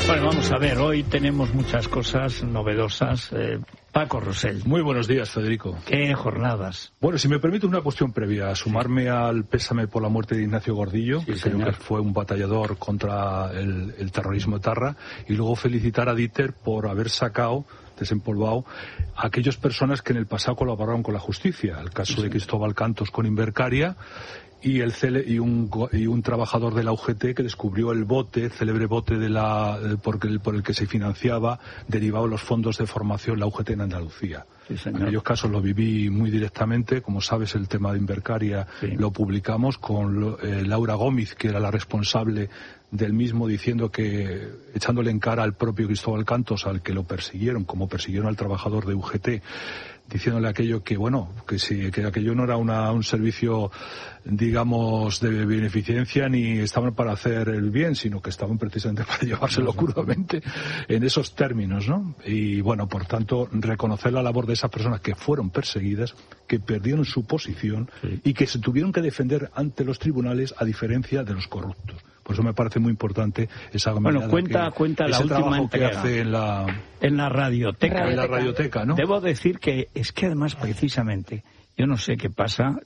Bueno, vamos a ver, hoy tenemos muchas cosas novedosas. Paco Rosell. Muy buenos días, Federico. ¿Qué jornadas? Bueno, si me permite una cuestión previa, sumarme al pésame por la muerte de Ignacio Gordillo, Sí, que señor. creo que fue un batallador contra el terrorismo etarra, y luego felicitar a Dieter por haber desempolvado a aquellas personas que en el pasado colaboraron con la justicia. El caso de Cristóbal Cantos con Invercaria y un trabajador de la UGT que descubrió el célebre bote por el que se financiaba, derivado de los fondos de formación la UGT en Andalucía. Sí, señor. En aquellos casos lo viví muy directamente. Como sabes, el tema de Invercaria lo publicamos con Laura Gómez, que era la responsable del mismo, echándole en cara al propio Cristóbal Cantos, al que lo persiguieron, como persiguieron al trabajador de UGT, diciéndole aquello que aquello no era un servicio, digamos, de beneficencia, ni estaban para hacer el bien, sino que estaban precisamente para llevárselo crudamente en esos términos, ¿no? Y bueno, por tanto, reconocer la labor de esas personas que fueron perseguidas, que perdieron su posición y que se tuvieron que defender ante los tribunales, a diferencia de los corruptos. Por eso me parece muy importante esa Bueno, cuenta la última entrega que hace en la radioteca. En la radioteca, ¿no? Debo decir que es que además, precisamente, yo no sé qué pasa,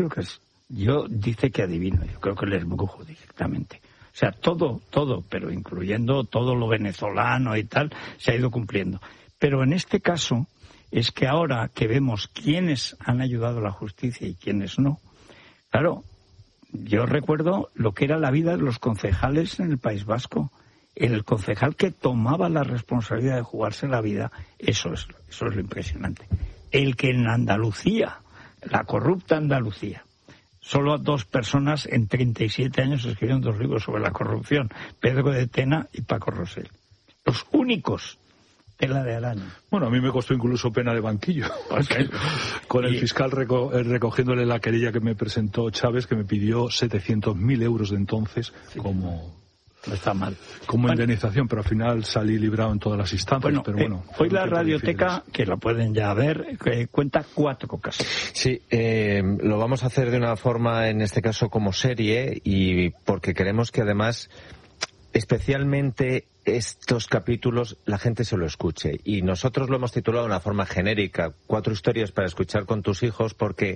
dice que adivino, yo creo que les brujo directamente. O sea, todo, pero incluyendo todo lo venezolano y tal, se ha ido cumpliendo. Pero en este caso, es que ahora que vemos quiénes han ayudado a la justicia y quiénes no, claro, yo recuerdo lo que era la vida de los concejales en el País Vasco. El concejal que tomaba la responsabilidad de jugarse la vida, eso es lo impresionante. El que en Andalucía, la corrupta Andalucía, solo 2 personas en 37 años escribieron 2 libros sobre la corrupción, Pedro de Tena y Paco Rosell. Los únicos. Tela de araña. Bueno, a mí me costó incluso pena de banquillo. Con el fiscal recogiéndole la querella que me presentó Chávez, que me pidió 700.000 euros de entonces como... No está mal. Como indemnización, pero al final salí librado en todas las instancias. Hoy la radioteca, que la pueden ya ver, cuenta 4 casos. Sí, lo vamos a hacer de una forma, en este caso, como serie, y porque queremos que además, especialmente estos capítulos, la gente se lo escuche. Y nosotros lo hemos titulado de una forma genérica, 4 historias para escuchar con tus hijos, porque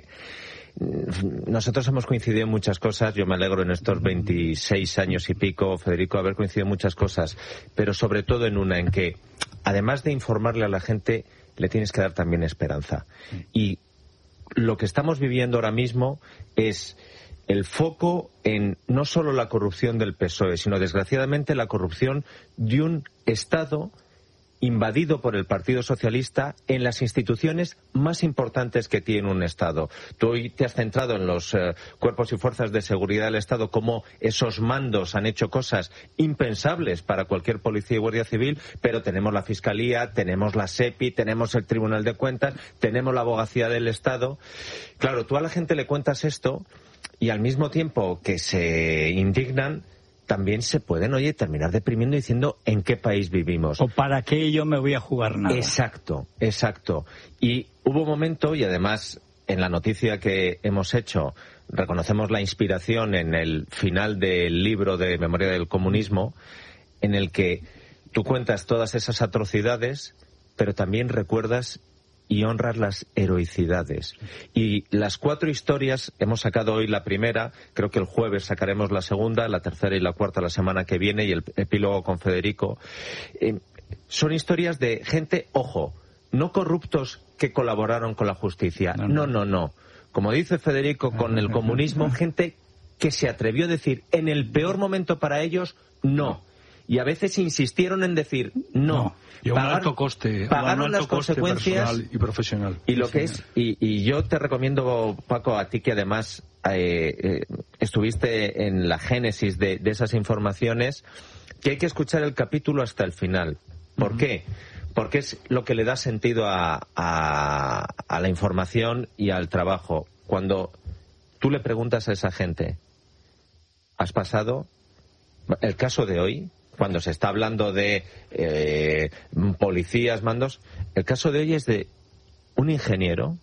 nosotros hemos coincidido en muchas cosas. Yo me alegro en estos 26 años y pico, Federico, haber coincidido en muchas cosas, pero sobre todo en una en que, además de informarle a la gente, le tienes que dar también esperanza. Y lo que estamos viviendo ahora mismo es el foco en no solo la corrupción del PSOE, sino desgraciadamente la corrupción de un Estado invadido por el Partido Socialista en las instituciones más importantes que tiene un Estado. Tú hoy te has centrado en los cuerpos y fuerzas de seguridad del Estado, cómo esos mandos han hecho cosas impensables para cualquier policía y guardia civil, pero tenemos la Fiscalía, tenemos la SEPI, tenemos el Tribunal de Cuentas, tenemos la Abogacía del Estado. Claro, tú a la gente le cuentas esto y al mismo tiempo que se indignan, también se pueden, terminar deprimiendo diciendo en qué país vivimos. O para qué yo me voy a jugar nada. Exacto. Y hubo un momento, y además en la noticia que hemos hecho, reconocemos la inspiración en el final del libro de Memoria del Comunismo, en el que tú cuentas todas esas atrocidades, pero también recuerdas y honras las heroicidades. Y las 4 historias, hemos sacado hoy la primera, creo que el jueves sacaremos la segunda, la tercera y la cuarta la semana que viene, y el epílogo con Federico. Son historias de gente, ojo, no corruptos que colaboraron con la justicia. No. Como dice Federico, con el comunismo, gente que se atrevió a decir en el peor momento para ellos, no. Y a veces insistieron en decir no. Y a un alto coste, pagaron las consecuencias personal y profesional. Y lo que es, y yo te recomiendo, Paco, a ti que además estuviste en la génesis de esas informaciones, que hay que escuchar el capítulo hasta el final. ¿Por qué? Porque es lo que le da sentido a la información y al trabajo. Cuando tú le preguntas a esa gente, ¿has pasado? El caso de hoy, cuando se está hablando de policías, mandos, el caso de hoy es de un ingeniero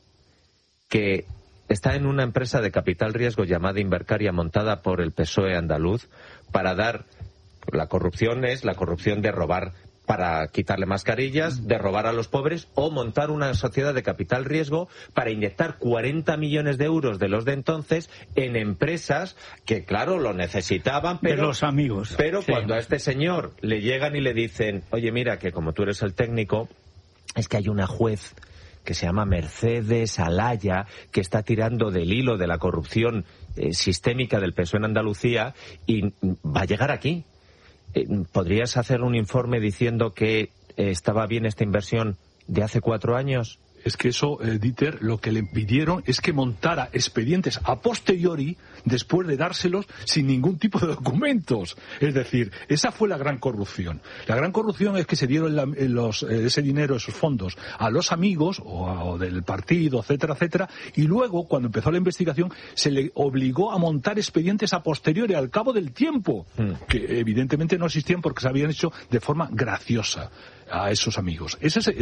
que está en una empresa de capital riesgo llamada Invercaria, montada por el PSOE andaluz, para dar La corrupción es la corrupción de robar para quitarle mascarillas, de robar a los pobres o montar una sociedad de capital riesgo para inyectar 40 millones de euros de los de entonces en empresas que, claro, lo necesitaban, pero... De los amigos. Pero sí. Cuando a este señor le llegan y le dicen, oye, mira, que como tú eres el técnico, es que hay una juez que se llama Mercedes Alaya, que está tirando del hilo de la corrupción sistémica del PSOE en Andalucía y va a llegar aquí. ¿Podrías hacer un informe diciendo que estaba bien esta inversión de hace 4 años? Es que eso, Dieter, lo que le pidieron es que montara expedientes a posteriori después de dárselos sin ningún tipo de documentos. Es decir, esa fue la gran corrupción. La gran corrupción es que se dieron ese dinero, esos fondos, a los amigos o del partido, etcétera, etcétera, y luego, cuando empezó la investigación, se le obligó a montar expedientes a posteriori, al cabo del tiempo, que evidentemente no existían porque se habían hecho de forma graciosa a esos amigos. Ese es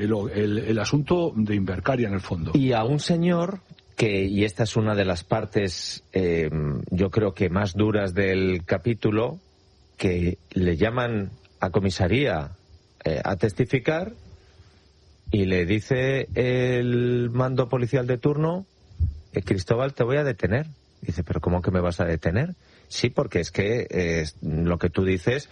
el asunto de Invercaria en el fondo. Y a un señor que, y esta es una de las partes yo creo que más duras del capítulo, que le llaman a comisaría a testificar y le dice el mando policial de turno, Cristóbal, te voy a detener. Dice, ¿pero cómo que me vas a detener? Sí, porque es que lo que tú dices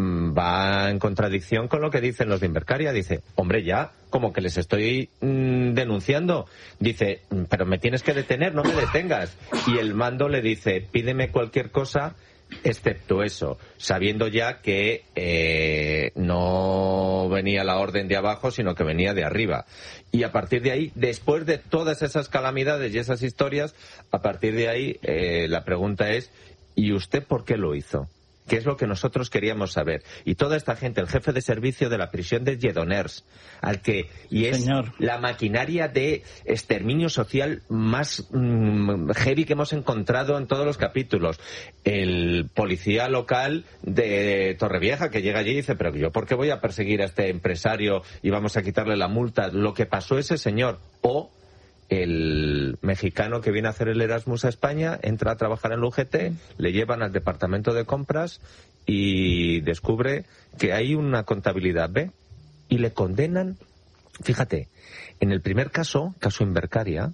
va en contradicción con lo que dicen los de Invercaria. Dice, hombre, ya, como que les estoy denunciando. Dice, pero me tienes que detener, no me detengas. Y el mando le dice, pídeme cualquier cosa excepto eso, sabiendo ya que no venía la orden de abajo, sino que venía de arriba. Y a partir de ahí, después de todas esas calamidades y esas historias, a partir de ahí la pregunta es, ¿y usted por qué lo hizo? Que es lo que nosotros queríamos saber. Y toda esta gente, el jefe de servicio de la prisión de Lledoners, y es la maquinaria de exterminio social más heavy que hemos encontrado en todos los capítulos. El policía local de Torrevieja que llega allí y dice, pero yo ¿por qué voy a perseguir a este empresario y vamos a quitarle la multa? Lo que pasó ese señor. O el mexicano que viene a hacer el Erasmus a España, entra a trabajar en la UGT, le llevan al departamento de compras y descubre que hay una contabilidad B y le condenan. Fíjate, en el primer caso Invercaria,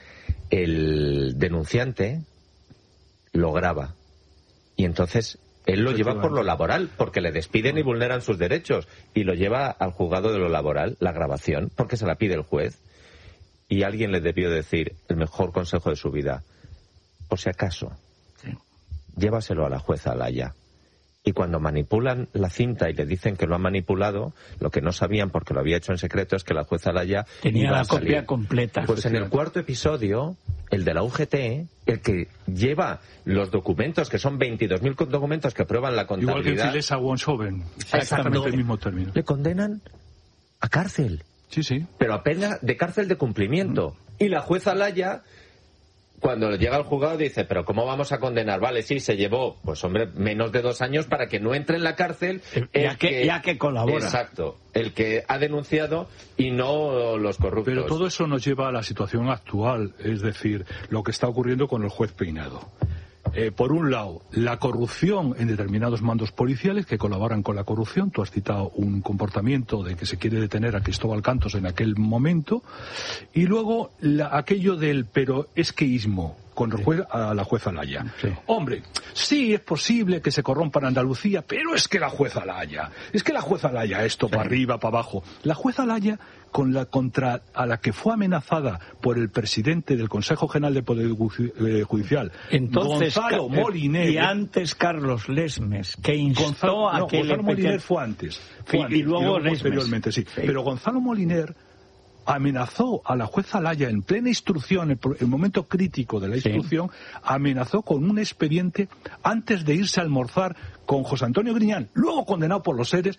el denunciante lo graba y entonces él lo lleva por lo laboral, porque le despiden y vulneran sus derechos, y lo lleva al juzgado de lo laboral, la grabación, porque se la pide el juez. Y alguien le debió decir el mejor consejo de su vida, por si acaso, llévaselo a la jueza Alaya. Y cuando manipulan la cinta y le dicen que lo han manipulado, lo que no sabían, porque lo había hecho en secreto, es que la jueza Alaya tenía la copia completa. Pues en el 4º episodio, el de la UGT, el que lleva los documentos, que son 22.000 documentos que prueban la contabilidad... Igual que en Filesa Wonshoven, exactamente el mismo término. Le condenan a cárcel. Sí, sí. Pero apenas de cárcel de cumplimiento. Y la jueza Alaya, cuando llega al juzgado, dice, pero ¿cómo vamos a condenar? Vale, sí, se llevó, pues hombre, menos de 2 años para que no entre en la cárcel. Ya que colabora. Exacto. El que ha denunciado y no los corruptos. Pero todo eso nos lleva a la situación actual, es decir, lo que está ocurriendo con el juez Peinado. Por un lado, la corrupción en determinados mandos policiales que colaboran con la corrupción. Tú has citado un comportamiento de que se quiere detener a Cristóbal Cantos en aquel momento. Y luego aquello del pero esqueísmo con a la jueza Alaya. Sí. Hombre, sí es posible que se corrompa en Andalucía, pero es que la jueza Alaya, esto para arriba, para abajo. La jueza Alaya, contra a la que fue amenazada por el presidente del Consejo General de Poder Judicial, entonces, Gonzalo Moliner, y antes Carlos Lesmes, que instó a que Gonzalo Moliner fue antes, y luego posteriormente, sí. Pero Gonzalo Moliner amenazó a la jueza Alaya en plena instrucción, en el momento crítico de la instrucción, amenazó con un expediente antes de irse a almorzar con José Antonio Griñán, luego condenado por los seres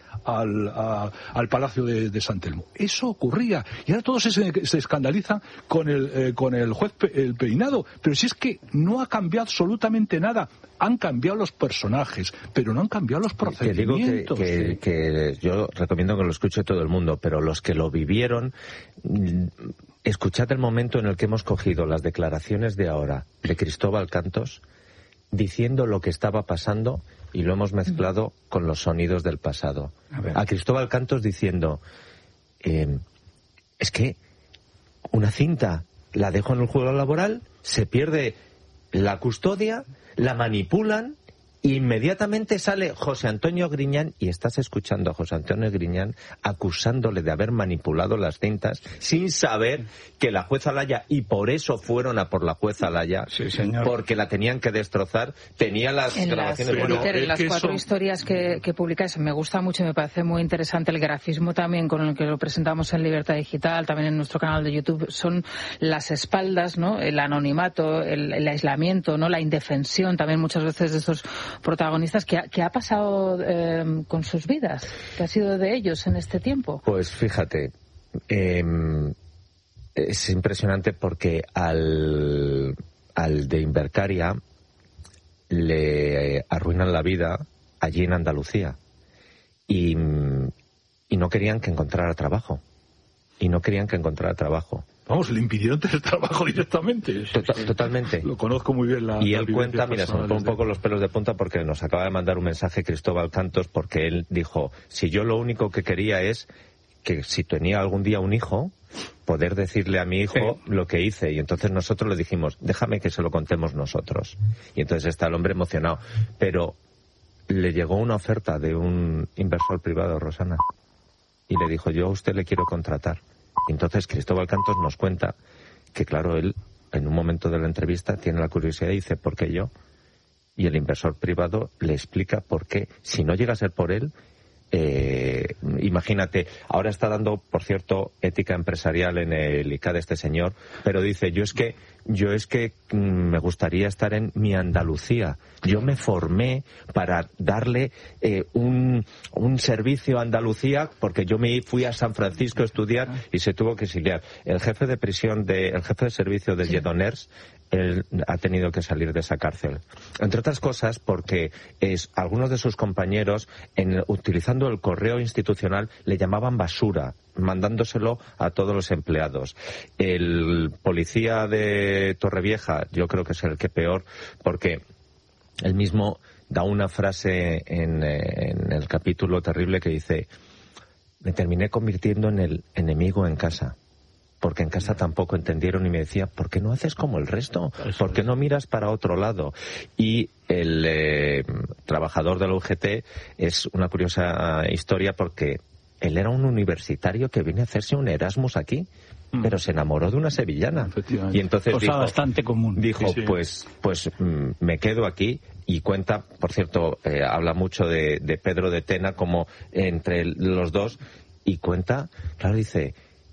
al Palacio de San Telmo. Eso ocurría. Y ahora todos se escandalizan con el juez Peinado. Pero si es que no ha cambiado absolutamente nada. Han cambiado los personajes, pero no han cambiado los procedimientos. Que yo recomiendo que lo escuche todo el mundo, pero los que lo vivieron, escuchad el momento en el que hemos cogido las declaraciones de ahora de Cristóbal Cantos. diciendo lo que estaba pasando y lo hemos mezclado con los sonidos del pasado. A Cristóbal Cantos diciendo, es que una cinta la dejo en el juego laboral, se pierde la custodia, la manipulan, e inmediatamente sale José Antonio Griñán, y estás escuchando a José Antonio Griñán acusándole de haber manipulado las cintas sin saber que la jueza Laya, y por eso fueron a por la jueza Laya, sí, señor, porque la tenían que destrozar, tenía las grabaciones. En las 4 historias que publicáis, me gusta mucho y me parece muy interesante el grafismo también con el que lo presentamos en Libertad Digital, también en nuestro canal de YouTube, son las espaldas, ¿no? El anonimato, el aislamiento, ¿no? La indefensión también muchas veces de estos protagonistas. ¿Qué ha pasado con sus vidas? ¿Qué ha sido de ellos en este tiempo? Pues fíjate, es impresionante porque al de Invercaria le arruinan la vida allí en Andalucía y no querían que encontrara trabajo. Vamos, le impidieron tener trabajo directamente. Totalmente. Lo conozco muy bien. Y él cuenta, mira, se me pone un poco los pelos de punta porque nos acaba de mandar un mensaje Cristóbal Cantos, porque él dijo, si yo lo único que quería es que si tenía algún día un hijo, poder decirle a mi hijo lo que hice. Y entonces nosotros le dijimos, déjame que se lo contemos nosotros. Y entonces está el hombre emocionado. Pero le llegó una oferta de un inversor privado, Rosana, y le dijo, yo a usted le quiero contratar. Entonces Cristóbal Cantos nos cuenta que, claro, él en un momento de la entrevista tiene la curiosidad y dice, ¿por qué yo? Y el inversor privado le explica por qué. Si no llega a ser por él, imagínate, ahora está dando, por cierto, ética empresarial en el ICADE este señor, pero dice, yo es que me gustaría estar en mi Andalucía. Yo me formé para darle un servicio a Andalucía, porque yo me fui a San Francisco a estudiar y se tuvo que exiliar. El jefe de servicio de Lledoners, él ha tenido que salir de esa cárcel. Entre otras cosas porque algunos de sus compañeros, utilizando el correo institucional, le llamaban basura, mandándoselo a todos los empleados. El policía de Torrevieja, yo creo que es el que peor, porque él mismo da una frase en el capítulo terrible que dice, me terminé convirtiendo en el enemigo en casa. Porque en casa tampoco entendieron y me decía, ¿por qué no haces como el resto? ¿Por qué no miras para otro lado? Y el trabajador de la UGT es una curiosa historia porque él era un universitario que viene a hacerse un Erasmus aquí, pero se enamoró de una sevillana. Y entonces cosa bastante común. Dijo, sí. Pues me quedo aquí. Y cuenta, por cierto, habla mucho de Pedro de Tena como entre los dos, y cuenta, claro, dice,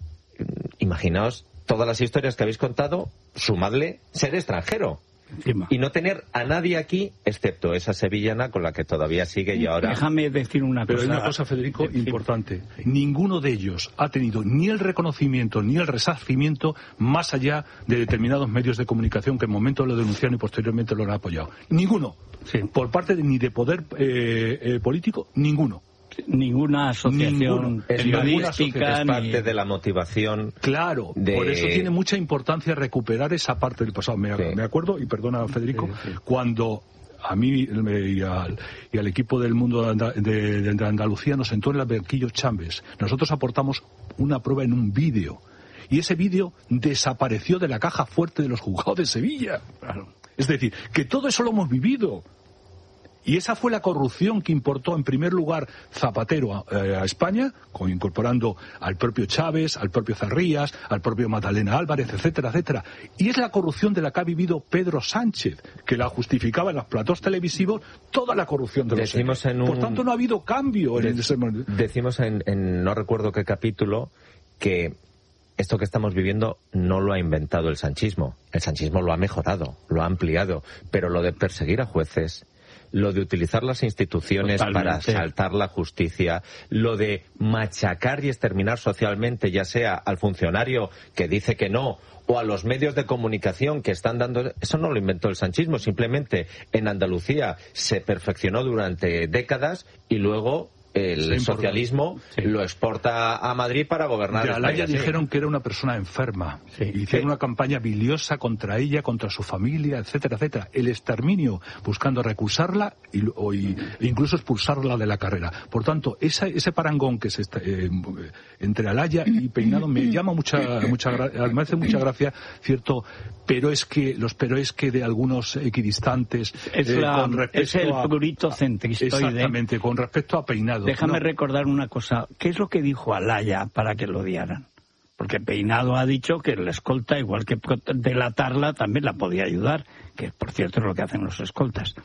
imaginaos todas las historias que habéis contado, sumadle ser extranjero. Encima. Y no tener a nadie aquí, excepto esa sevillana con la que todavía sigue y ahora... Déjame decir una cosa. Pero hay una cosa, Federico, importante. Ninguno de ellos ha tenido ni el reconocimiento ni el resarcimiento más allá de determinados medios de comunicación que en momento lo denunciaron y posteriormente lo han apoyado. Ninguno. Sí. Por parte ni de poder político, ninguno. Ninguna asociación periodística. Es parte de la motivación. Claro, por eso tiene mucha importancia recuperar esa parte del pasado. Me acuerdo, y perdona Federico, cuando a mí y al equipo del Mundo de Andalucía nos sentó en el banquillo Chambes. Nosotros aportamos una prueba en un vídeo. Y ese vídeo desapareció de la caja fuerte de los juzgados de Sevilla. Claro. Es decir, que todo eso lo hemos vivido. Y esa fue la corrupción que importó en primer lugar Zapatero a España, incorporando al propio Chávez, al propio Zarrías, al propio Magdalena Álvarez, etcétera, etcétera. Y es la corrupción de la que ha vivido Pedro Sánchez, que la justificaba en los platós televisivos toda la corrupción de los hechos. Por tanto, no ha habido cambio en ese momento. Decimos en no recuerdo qué capítulo que esto que estamos viviendo no lo ha inventado el sanchismo. El sanchismo lo ha mejorado, lo ha ampliado, pero lo de perseguir a jueces, lo de utilizar las instituciones para asaltar la justicia, lo de machacar y exterminar socialmente, ya sea al funcionario que dice que no, o a los medios de comunicación que están dando... Eso no lo inventó el sanchismo, simplemente en Andalucía se perfeccionó durante décadas y luego el socialismo lo exporta a Madrid para gobernar. De Alaya dijeron que era una persona enferma. Hicieron una campaña biliosa contra ella, contra su familia, etcétera, etcétera. El exterminio, buscando recusarla e incluso expulsarla de la carrera. Por tanto, ese parangón que se entre Alaya y Peinado me llama me hace mucha gracia, cierto, pero es que de algunos equidistantes es el prurito centristoide. Exactamente, con respecto a Peinado. Déjame recordar una cosa. ¿Qué es lo que dijo Alaya para que lo odiaran? Porque Peinado ha dicho que la escolta, igual que delatarla, también la podía ayudar, que por cierto es lo que hacen los escoltas.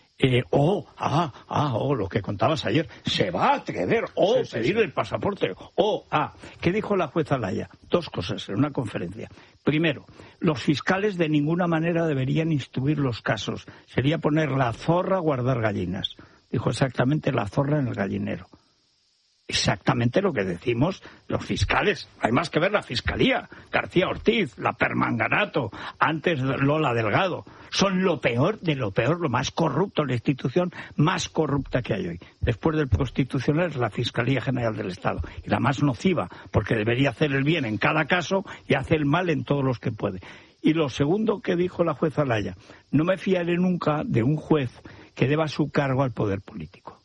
Lo que contabas ayer, se va a atrever, pedir el pasaporte, ¿Qué dijo la jueza Alaya? Dos cosas en una conferencia. Primero, los fiscales de ninguna manera deberían instruir los casos. Sería poner la zorra a guardar gallinas. Dijo exactamente la zorra en el gallinero. Exactamente lo que decimos los fiscales. Hay más que ver la Fiscalía. García Ortiz, la Permanganato, antes Lola Delgado. Son lo peor de lo peor, lo más corrupto, la institución más corrupta que hay hoy. Después del Constitucional es la Fiscalía General del Estado. Y la más nociva, porque debería hacer el bien en cada caso y hace el mal en todos los que puede. Y lo segundo que dijo la jueza Alaya, no me fiaré nunca de un juez que deba su cargo al poder político.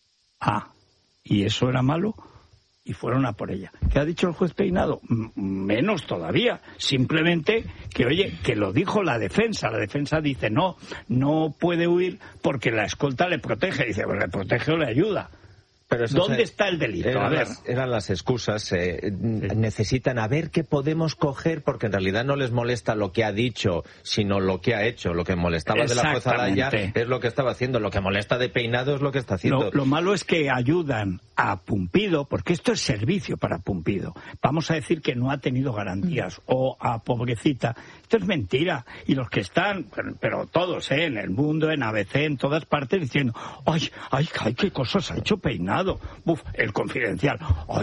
Y eso era malo y fueron a por ella. ¿Qué ha dicho el juez Peinado? Menos todavía. Simplemente que lo dijo la defensa. La defensa dice no puede huir porque la escolta le protege. Dice, pues le protege o le ayuda. Pero ¿dónde está el delito? Eran las excusas. Necesitan a ver qué podemos coger, porque en realidad no les molesta lo que ha dicho, sino lo que ha hecho. Lo que molestaba de la jueza Alaya es lo que estaba haciendo. Lo que molesta de Peinado es lo que está haciendo. Lo malo es que ayudan a Pumpido, porque esto es servicio para Pumpido. Vamos a decir que no ha tenido garantías, o a pobrecita. Esto es mentira. Y los que están, pero todos, en el mundo, en ABC, en todas partes, diciendo, ay, qué cosas ha hecho Peinado. El Confidencial.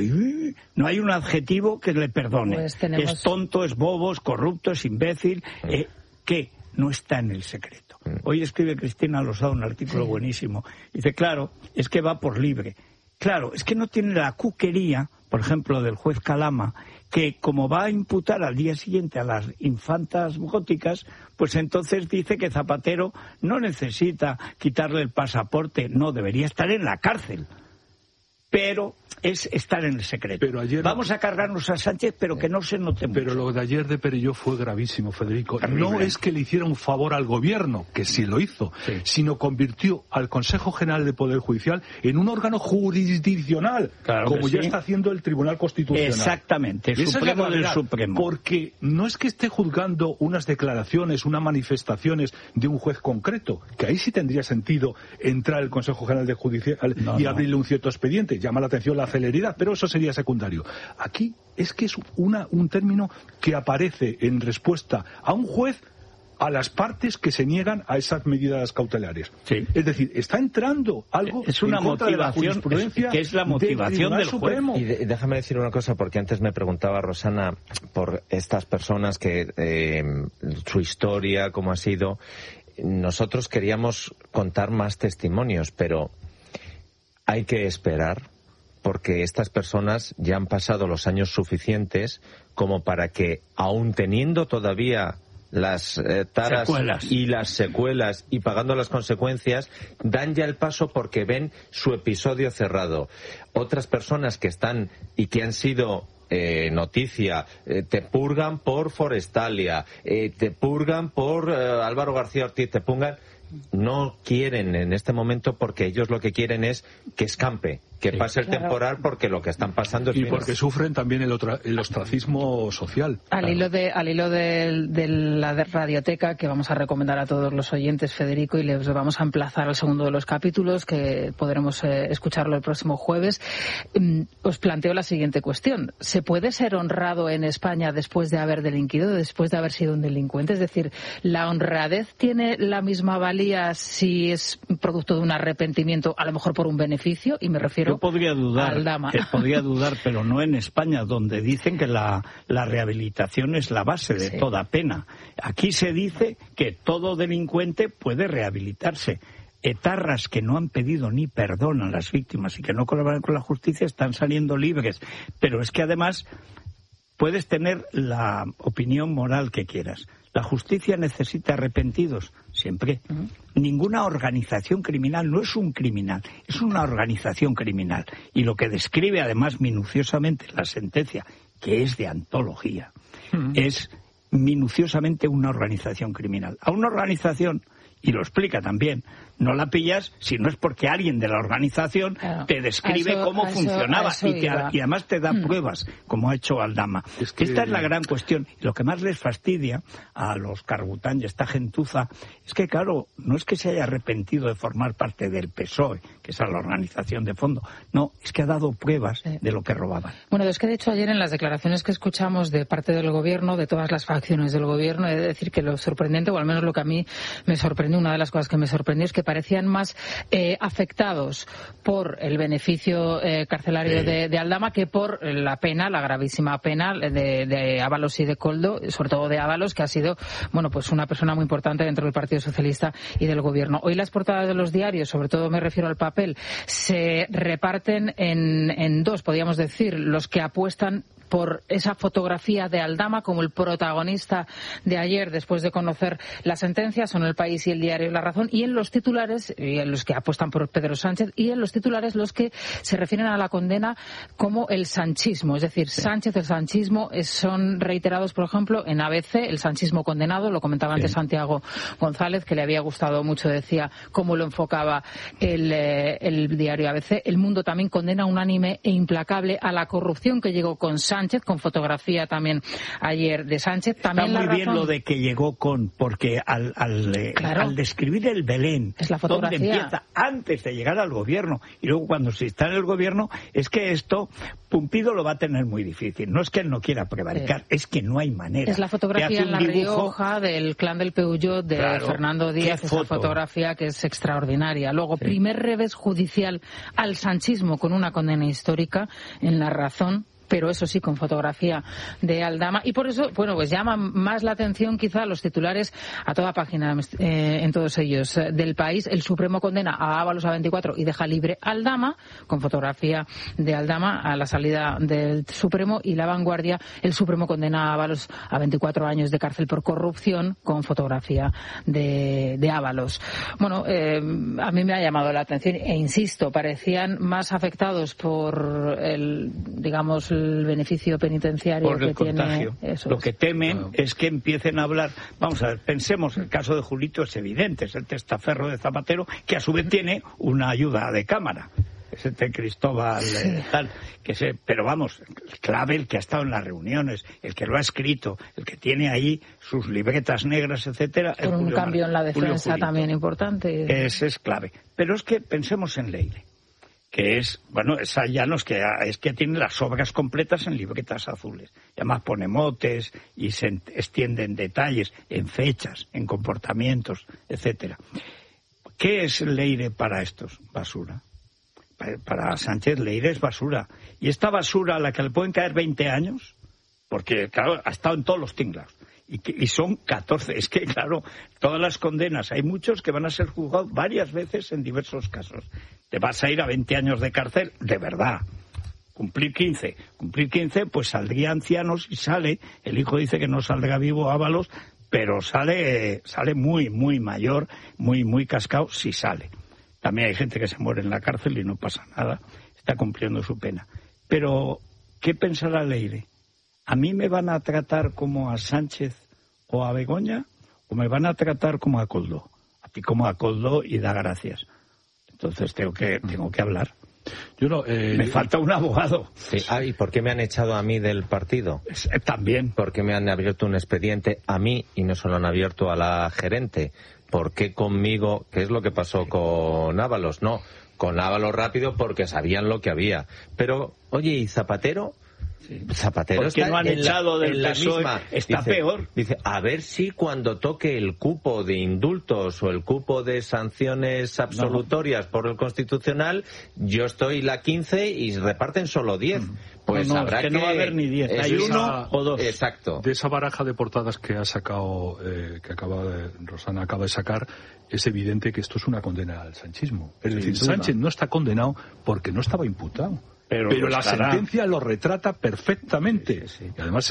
No hay un adjetivo que le perdone. Pues es tonto, es bobo, es corrupto, es imbécil. ¿Qué? No está en el secreto. Hoy escribe Cristina Losada un artículo buenísimo. Dice, claro, es que va por libre. Claro, es que no tiene la cuquería, por ejemplo, del juez Calama, que como va a imputar al día siguiente a las infantas góticas, pues entonces dice que Zapatero no necesita quitarle el pasaporte, no, debería estar en la cárcel. Pero es estar en el secreto. Pero ayer, vamos a cargarnos a Sánchez, pero que no se note mucho. Pero lo de ayer de Perelló fue gravísimo, Federico. Terrible. No es que le hiciera un favor al gobierno, que sí lo hizo, sino convirtió al Consejo General de Poder Judicial en un órgano jurisdiccional, como ya está haciendo el Tribunal Constitucional. Exactamente, el Supremo del Supremo. Porque no es que esté juzgando unas declaraciones, unas manifestaciones de un juez concreto, que ahí sí tendría sentido entrar el Consejo General de Judicial y abrirle un cierto expediente. Llama la atención la celeridad, pero eso sería secundario. Aquí es que es un término que aparece en respuesta a un juez a las partes que se niegan a esas medidas cautelares. Es decir, está entrando algo es una motivación que es la motivación del Supremo. Y déjame decir una cosa, porque antes me preguntaba Rosana por estas personas que su historia, cómo ha sido. Nosotros queríamos contar más testimonios, pero hay que esperar, porque estas personas ya han pasado los años suficientes como para que, aun teniendo todavía las taras y las secuelas y pagando las consecuencias, dan ya el paso porque ven su episodio cerrado. Otras personas que están y que han sido noticia, te purgan por Forestalia, te purgan por Álvaro García Ortiz, te purgan. No quieren en este momento, porque ellos lo que quieren es que escampe, que pase el temporal, porque lo que están pasando es... Y porque sufren también el ostracismo social. Al hilo de la radioteca, que vamos a recomendar a todos los oyentes, Federico, y les vamos a emplazar al segundo de los capítulos, que podremos escucharlo el próximo jueves, os planteo la siguiente cuestión. ¿Se puede ser honrado en España después de haber delinquido, después de haber sido un delincuente? Es decir, ¿la honradez tiene la misma valía si es producto de un arrepentimiento, a lo mejor por un beneficio? Y me refiero Yo podría dudar, pero no en España, donde dicen que la rehabilitación es la base de toda pena. Aquí se dice que todo delincuente puede rehabilitarse. etarras que no han pedido ni perdón a las víctimas y que no colaboran con la justicia están saliendo libres. Pero es que además puedes tener la opinión moral que quieras. La justicia necesita arrepentidos, siempre. Ninguna organización criminal no es un criminal, es una organización criminal. Y lo que describe además minuciosamente la sentencia, que es de antología, es minuciosamente una organización criminal. A una organización, y lo explica también, no la pillas si no es porque alguien de la organización te describe cómo funcionaba y además te da pruebas, como ha hecho Aldama. Esta es la gran cuestión. Lo que más les fastidia a los Carbután y esta gentuza es que, claro, no es que se haya arrepentido de formar parte del PSOE, que es la organización de fondo. No, es que ha dado pruebas de lo que robaban. Bueno, es que de hecho ayer en las declaraciones que escuchamos de parte del gobierno, de todas las facciones del gobierno, he de decir que lo sorprendente, o al menos lo que a mí me sorprendió, una de las cosas que me sorprendió es que parecían más afectados por el beneficio carcelario de Aldama que por la pena, la gravísima pena de Ábalos y de Koldo, sobre todo de Ábalos, que ha sido, bueno, pues una persona muy importante dentro del Partido Socialista y del Gobierno. Hoy las portadas de los diarios, sobre todo me refiero al papel, se reparten en dos, podríamos decir, los que apuestan por esa fotografía de Aldama como el protagonista de ayer, después de conocer la sentencia, son El País y el diario La Razón, y en los titulares, y en los que apuestan por Pedro Sánchez, y en los titulares los que se refieren a la condena como el sanchismo, es decir, Sánchez, el sanchismo, son reiterados, por ejemplo, en ABC, el sanchismo condenado, lo comentaba antes Santiago González, que le había gustado mucho, decía, cómo lo enfocaba el diario ABC. El Mundo también condena unánime e implacable a la corrupción que llegó con Sánchez, con fotografía también ayer de Sánchez. También está muy bien lo de que llegó con, porque al describir el Belén, es la fotografía donde empieza antes de llegar al gobierno y luego cuando se está en el gobierno, es que esto Pumpido lo va a tener muy difícil. No es que él no quiera prevaricar, es que no hay manera. Es la fotografía en La Rioja del clan del Peugeot de Fernando Díaz, esa fotografía que es extraordinaria. Luego, primer revés judicial al sanchismo con una condena histórica en La Razón, pero eso sí, con fotografía de Aldama. Y por eso, bueno, pues llama más la atención quizá los titulares a toda página, en todos ellos, del País. El Supremo condena a Ábalos a 24 y deja libre a Aldama, con fotografía de Aldama a la salida del Supremo. Y La Vanguardia, el Supremo condena a Ábalos a 24 años de cárcel por corrupción, con fotografía de Ábalos. Bueno, a mí me ha llamado la atención, e insisto, parecían más afectados por el beneficio penitenciario por el que contagio. Tiene. Eso lo que temen es que empiecen a hablar. Vamos a ver, pensemos, el caso de Julito es evidente, es el testaferro de Zapatero, que a su vez tiene una ayuda de cámara. Es el Cristóbal, tal, pero vamos, clave el que ha estado en las reuniones, el que lo ha escrito, el que tiene ahí sus libretas negras, etcétera. Por un cambio en la defensa también importante. Ese es clave. Pero es que pensemos en Leire, que es, bueno, esa ya no es que tiene las obras completas en libretas azules. Y además pone motes y se extienden detalles en fechas, en comportamientos, etcétera. ¿Qué es Leire para estos? Basura. Para Sánchez, Leire es basura. Y esta basura a la que le pueden caer 20 años, porque, claro, ha estado en todos los tinglados. Y son 14. Es que, claro, todas las condenas, hay muchos que van a ser juzgados varias veces en diversos casos. Te vas a ir a 20 años de cárcel, de verdad. Cumplir 15, pues saldría ancianos y sale. El hijo dice que no saldrá vivo Ábalos, pero sale muy, muy mayor, muy, muy cascado, si sale. También hay gente que se muere en la cárcel y no pasa nada, está cumpliendo su pena. Pero, ¿qué pensará Leire? ¿A mí me van a tratar como a Sánchez o a Begoña o me van a tratar como a Koldo? A ti como a Koldo y da gracias. Entonces tengo que hablar. Me falta un abogado. Sí. ¿Y por qué me han echado a mí del partido? También. ¿Por qué me han abierto un expediente a mí y no se lo han abierto a la gerente? ¿Por qué conmigo? ¿Qué es lo que pasó con Ábalos? No, con Ábalos rápido porque sabían lo que había. Pero, oye, ¿y Zapatero? Zapatero ¿Por qué está no han echado del la PSOE? misma. Está peor. Dice, a ver si cuando toque el cupo de indultos o el cupo de sanciones absolutorias por el Constitucional, yo estoy la 15 y reparten solo 10. Pues habrá que no va a haber ni 10, hay uno o dos. Exacto. De esa baraja de portadas que ha sacado, Rosana acaba de sacar, es evidente que esto es una condena al sanchismo. Es decir, Sánchez no está condenado porque no estaba imputado. Pero la sentencia lo retrata perfectamente. Y además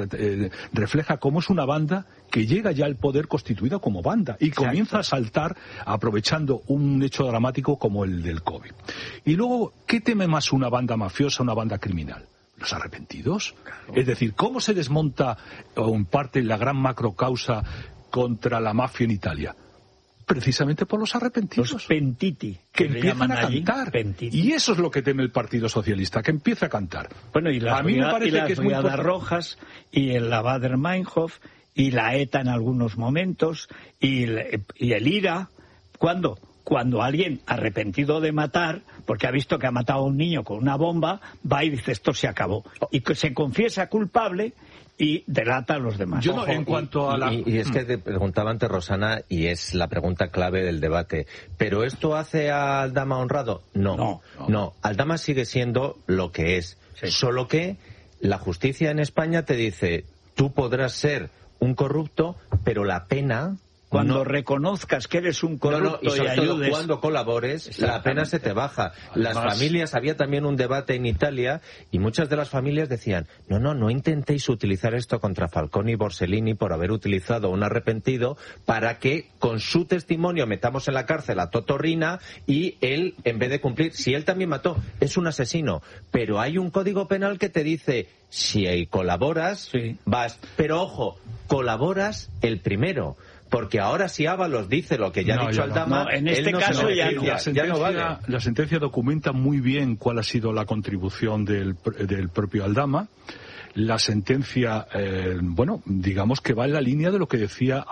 refleja cómo es una banda que llega ya al poder constituida como banda y comienza a saltar aprovechando un hecho dramático como el del COVID. Y luego, ¿qué teme más una banda mafiosa, una banda criminal? Los arrepentidos. Claro. Es decir, ¿cómo se desmonta o en parte la gran macrocausa contra la mafia en Italia? Precisamente por los arrepentidos. Los pentiti. Que empiezan a cantar. Pentiti. Y eso es lo que teme el Partido Socialista, que empiece a cantar. Bueno, y las Brigadas Rojas, y el Bader-Meinhof, y la ETA en algunos momentos, y el IRA. ¿Cuándo? Cuando alguien arrepentido de matar, porque ha visto que ha matado a un niño con una bomba, va y dice esto se acabó. Y que se confiesa culpable y delata a los demás. Yo no, en cuanto a la... Y es que te preguntaba antes Rosana, y es la pregunta clave del debate, ¿pero esto hace a Aldama honrado? No. Aldama sigue siendo lo que es. Sí. Solo que la justicia en España te dice, tú podrás ser un corrupto, pero la pena... Cuando reconozcas que eres un corrupto y sobre ayudes... todo cuando colabores, la pena se te baja. Las familias, había también un debate en Italia y muchas de las familias decían, no intentéis utilizar esto contra Falcone y Borsellino por haber utilizado un arrepentido para que con su testimonio metamos en la cárcel a Toto Riina y él, en vez de cumplir, si él también mató, es un asesino. Pero hay un código penal que te dice, si colaboras, vas. Pero ojo, colaboras el primero. Porque ahora si Ábalos dice lo que ya ha dicho Aldama, en este caso ya no vale. La sentencia documenta muy bien cuál ha sido la contribución del propio Aldama. La sentencia, digamos que va en la línea de lo que decía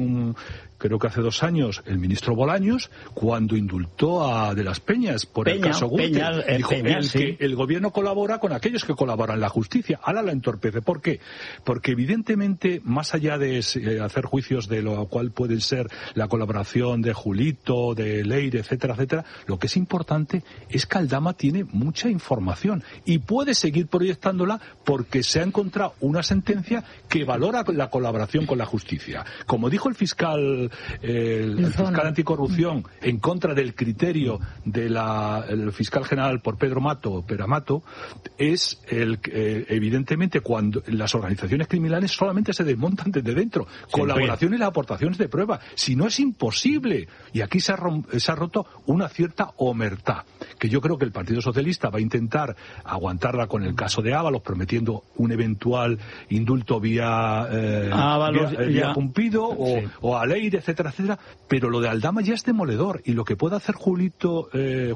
creo que hace 2 años, el ministro Bolaños, cuando indultó a De las Peñas por el caso Gürtel. Dijo que el gobierno colabora con aquellos que colaboran en la justicia. Ahora la entorpece. ¿Por qué? Porque evidentemente, más allá de hacer juicios de lo cual puede ser la colaboración de Julito, de Leire, etcétera, etcétera, lo que es importante es que Aldama tiene mucha información y puede seguir proyectándola porque se ha encontrado una sentencia que valora la colaboración con la justicia. Como dijo el fiscal anticorrupción en contra del criterio del fiscal general por Pedro Amato, es evidentemente cuando las organizaciones criminales solamente se desmontan desde dentro. Colaboración y las aportaciones de prueba. Si no, es imposible. Y aquí se ha roto una cierta omertá, que yo creo que el Partido Socialista va a intentar aguantarla con el caso de Ábalos, prometiendo un eventual indulto vía Pumpido o a Leire, etcétera, etcétera, pero lo de Aldama ya es demoledor y lo que puede hacer Julito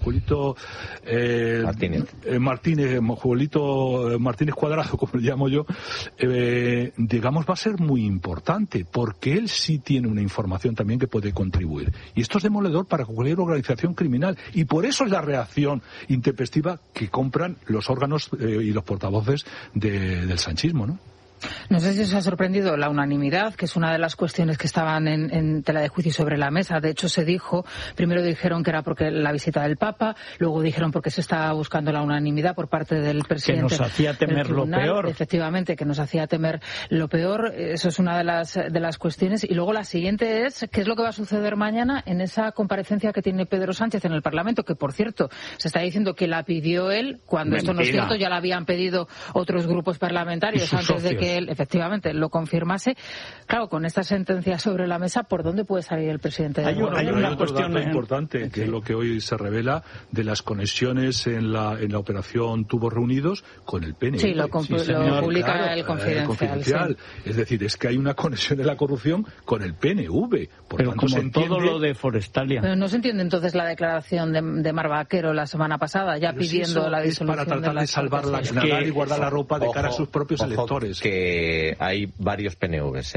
Martínez Cuadrado, como le llamo yo, digamos, va a ser muy importante porque él sí tiene una información también que puede contribuir y esto es demoledor para cualquier organización criminal y por eso es la reacción intempestiva que compran los órganos y los portavoces del sanchismo, ¿no? No sé si os ha sorprendido la unanimidad, que es una de las cuestiones que estaban en tela de juicio sobre la mesa. De hecho, se dijo, primero dijeron que era porque la visita del Papa, luego dijeron porque se estaba buscando la unanimidad por parte del presidente. Que nos hacía temer lo peor. Efectivamente, que nos hacía temer lo peor. Eso es una de las cuestiones. Y luego la siguiente es, ¿qué es lo que va a suceder mañana en esa comparecencia que tiene Pedro Sánchez en el Parlamento? Que, por cierto, se está diciendo que la pidió él, cuando Mentira. Esto no es cierto, ya la habían pedido otros grupos parlamentarios antes de que él efectivamente lo confirmase. Claro, con esta sentencia sobre la mesa, ¿por dónde puede salir el presidente? Hay una cuestión importante, que es lo que hoy se revela de las conexiones en la operación Tubos Reunidos con el PNV. Sí, lo publica el Confidencial. Sí. Es decir, es que hay una conexión de la corrupción con el PNV. Pero tanto, como todo lo de Forestalia. Pero no se entiende entonces la declaración de Mar Vaquero la semana pasada, ya pidiendo la disolución para tratar de salvar la y guardar la ropa de cara a sus propios electores. Que hay varios PNVs,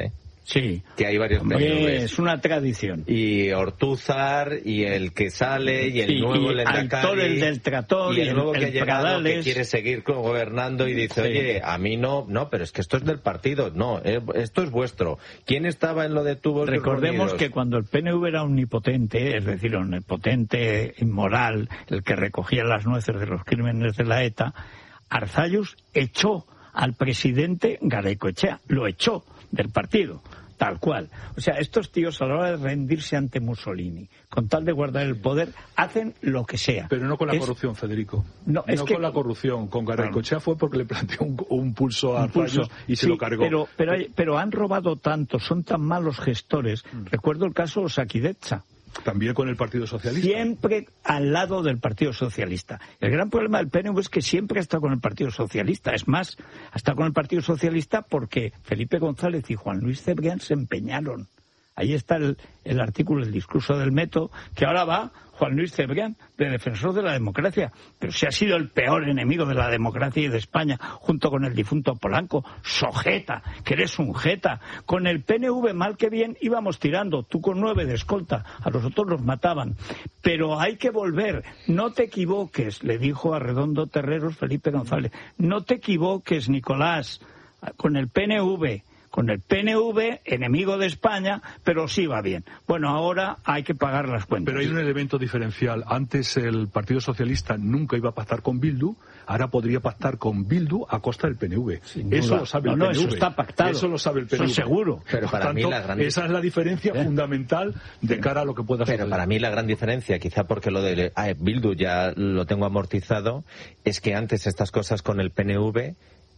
Sí. Que hay varios PNV. Es una tradición. Y Ortúzar, y el que sale, y el nuevo Lehendakari, el del Trator, y el nuevo que ha llegado, Pradales, que quiere seguir gobernando y dice, oye, a mí no, pero es que esto es del partido, no, esto es vuestro. ¿Quién estaba en lo de tubos? Recordemos que cuando el PNV era omnipotente, es decir, omnipotente, inmoral, el que recogía las nueces de los crímenes de la ETA, Arzallus echó al presidente Garaikoetxea, lo echó del partido, tal cual. O sea, estos tíos a la hora de rendirse ante Mussolini, con tal de guardar el poder, hacen lo que sea. Pero no con la corrupción, Federico. No con la corrupción. Con Garaikoetxea fue porque le planteó un pulso a Arzallus y se lo cargó. Pero han robado tanto, son tan malos gestores. Recuerdo el caso de Osakidetza. También con el Partido Socialista. Siempre al lado del Partido Socialista. El gran problema del PNV es que siempre ha estado con el Partido Socialista. Es más, ha estado con el Partido Socialista porque Felipe González y Juan Luis Cebrián se empeñaron. Ahí está el artículo, el discurso del Meto, que ahora va Juan Luis Cebrián, de defensor de la democracia. Pero si ha sido el peor enemigo de la democracia y de España, junto con el difunto Polanco, sojeta, que eres un jeta. Con el PNV, mal que bien, íbamos tirando, tú con 9 de escolta, a los otros los mataban. Pero hay que volver, no te equivoques, le dijo a Redondo Terreros Felipe González, no te equivoques, Nicolás, con el PNV, enemigo de España, pero sí va bien. Bueno, ahora hay que pagar las cuentas. Pero hay un elemento diferencial. Antes el Partido Socialista nunca iba a pactar con Bildu, ahora podría pactar con Bildu a costa del PNV. Eso lo sabe el PNV. Eso está pactado. Eso lo sabe el PNV. Eso seguro. Pero para mí esa es la diferencia fundamental de cara a lo que pueda suceder. Pero para mí la gran diferencia, quizá porque lo de Bildu ya lo tengo amortizado, es que antes estas cosas con el PNV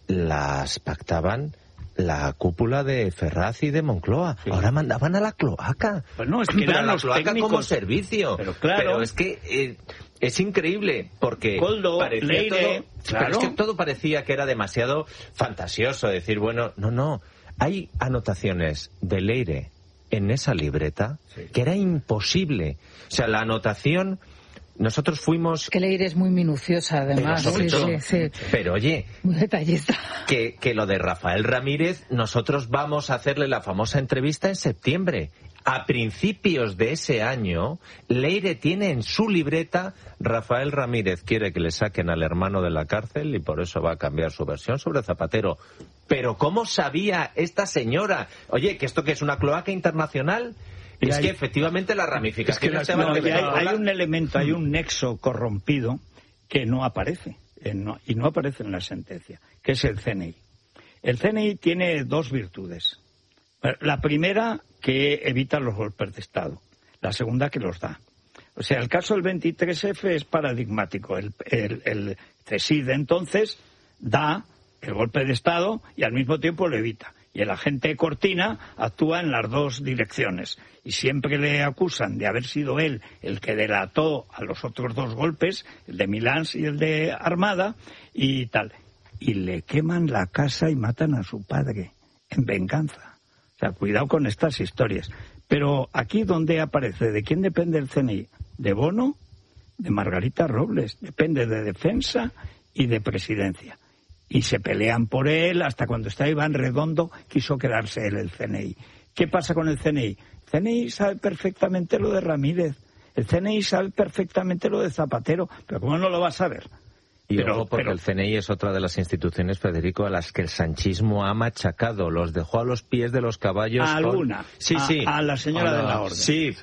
las pactaban la cúpula de Ferraz y de Moncloa. Sí. Ahora mandaban a la cloaca. Pues no, es que eran la cloaca técnicos como servicio. Pero claro. Pero es que es increíble porque Coldo, Leire, pero es que todo parecía que era demasiado fantasioso. Decir, bueno, no. Hay anotaciones de Leire en esa libreta que era imposible. O sea, la anotación... Nosotros fuimos... Que Leire es muy minuciosa, además. Sí. Pero oye, muy detallista. Que lo de Rafael Ramírez, nosotros vamos a hacerle la famosa entrevista en septiembre. A principios de ese año, Leire tiene en su libreta, Rafael Ramírez quiere que le saquen al hermano de la cárcel y por eso va a cambiar su versión sobre Zapatero. Pero ¿cómo sabía esta señora? Oye, ¿que esto que es una cloaca internacional? Es que efectivamente la ramificación... hay un elemento, hay un nexo corrompido que no aparece, y no aparece en la sentencia, que es el CNI. El CNI tiene 2 virtudes. La primera, que evita los golpes de Estado. La segunda, que los da. O sea, el caso del 23F es paradigmático. El CSID, entonces, da el golpe de Estado y al mismo tiempo lo evita. Y el agente Cortina actúa en las 2 direcciones. Y siempre le acusan de haber sido él el que delató a los otros 2 golpes, el de Milans y el de Armada, y tal. Y le queman la casa y matan a su padre, en venganza. O sea, cuidado con estas historias. Pero aquí, ¿dónde aparece? ¿De quién depende el CNI? ¿De Bono? De Margarita Robles. Depende de Defensa y de Presidencia. Y se pelean por él, hasta cuando está Iván Redondo quiso quedarse él el CNI. ¿Qué pasa con el CNI? El CNI sabe perfectamente lo de Ramírez, el CNI sabe perfectamente lo de Zapatero, pero ¿cómo no lo va a saber? Porque el CNI es otra de las instituciones, Federico, a las que el sanchismo ha machacado, los dejó a los pies de los caballos. A alguna, Sí. A la señora de la Orden. Sí,